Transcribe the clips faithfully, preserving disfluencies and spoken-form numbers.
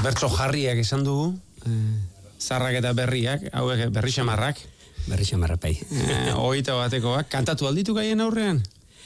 bertso jarriak esan dugu, zarrak eta berriak, hauek berri xamarrak. Berri xamarrak bai. Hogeita batekoak, kantatu alditu gaien aurrean?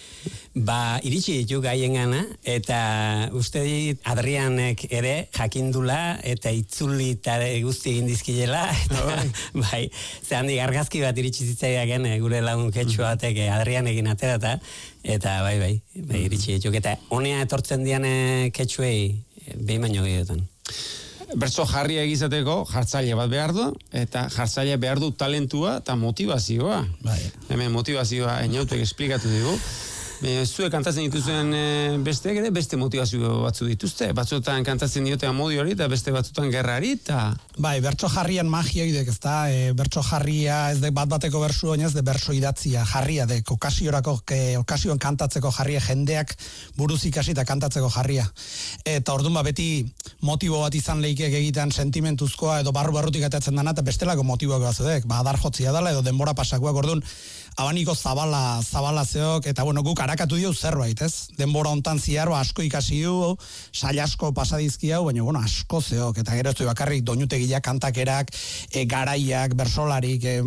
Ba, iritsi ditu gaien gana, eta uste dit Adrianek ere jakindula eta itzuli eta guzti egin dizkilela, eta bai, ze handi argazki bat iritsi zitzaiaken gure lagun ketxu batek Adrian egin aterata, eta bai, bai, bai iritsi ditu, eta honea etortzen dian ketxuei behin baino gehiotan. Bertso jarria egizateko jartzaile bat behar du, eta jartzaile behar du talentua eta motivazioa. Bai. Hemen motivazioa Eñautek esplikatu digu. Zuek kantatzen dituzuen besteek ere beste motivazio batzu dituzte. Batzuetan kantatzen diote amodiori eta beste batzuetan gerrari eta... Bai, bertso jarrian magia idek, ez da? E, bertso jarria ez de bat bateko bersu oinez, de berso idatzia jarria, de okasiorako, okasioan kantatzeko jarria, jendeak buruz ikasi eta kantatzeko jarria. Eta orduan ba beti motibo bat izan leikek egiten sentimentuzkoa edo barru-barrutik atatzen dana eta bestelako motiboak batzudek. Ba, adar jotzia dela edo denbora pasakoak orduan abaniko zabala, zabala zeok, eta bueno, guk arakatu dio zerbait, ez? Denbora hontan ziarro asko ikasi du, sail asko pasadizki hau, baina bueno, asko zeok, eta gero ez du bakarrik doinutegiak, kantakerak, e, garaiak, bersolarik, e,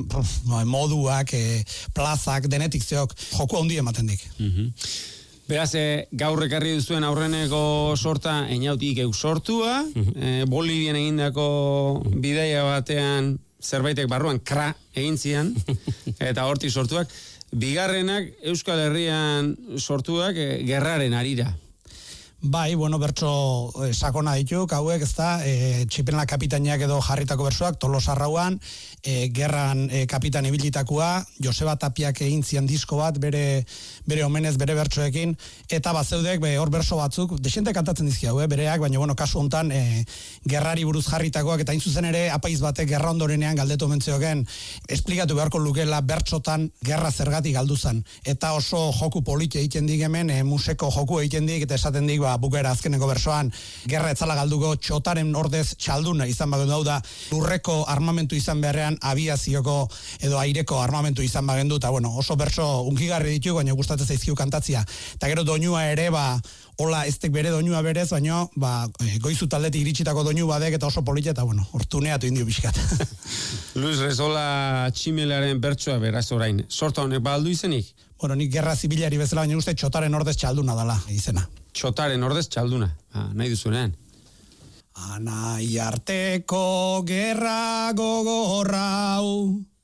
moduak, e, plazak, denetik zeok, joku handi ematen dik. Mm-hmm. Beraz, e, gaur ekarri duzuen aurreneko sorta Eñautik euk sortua, mm-hmm. e, Bolivian egindako bidaia batean zerbaitek barruan kra egin zian, eta hortik sortuak. Bigarrenak Euskal Herrian sortuak e, gerraren arira. Bai, bueno, bertso eh, sakona dituk, hauek, ez da, eh, txipenla kapitainak edo jarritako bersoak, Tolosarrauan, eh, gerran eh, kapitan ibilitakoa, Joseba Tapiak egin zian disko bat, bere, bere omenez, bere bertsoekin, eta bazeudek, be, hor berso batzuk, desente kantatzen dizki hau, eh, bereak, baina, bueno, kasu hontan, eh, gerrari buruz jarritakoak, eta hain zuzen ere, apaiz batek gerra ondorenean galdetu mentzioken, esplikatu beharko lukela bertsotan gerra zergatik galdu zen, eta oso joku politi egiten dik hemen, eh, museko joku egiten dik, eta esaten dik, ba, bukera azkeneko bersoan, gerra etzala galduko txotaren ordez txalduna izan bagendu, hau da, lurreko armamentu izan beharrean abiazioko edo aireko armamentu izan bagendu, eta bueno, oso berso unkigarri ditu, baina gustatzen zaizkiu kantatzia. Eta gero doinua ere, ba, hola, eztek bere doinua berez, baina ba, goizu taldetik iritsitako doinu badek eta oso polita, eta bueno, hortuneatu indio pixkat. Luis Rezola Tximelaren bertsoa beraz orain, sorta honek baldu izenik? Bueno, nik gerra zibilari bezala, baina uste txotaren ordez txalduna dela izena. Txotaren ordez txalduna, ah, nahi duzunean. Anai arteko gerra gogorrau,